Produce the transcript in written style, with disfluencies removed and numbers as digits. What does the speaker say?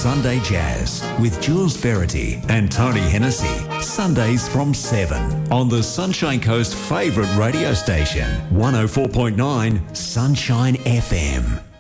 Sunday Jazz with Jules Verity and Tony Hennessy. Sundays from 7 on the Sunshine Coast favourite radio station, 104.9 Sunshine FM.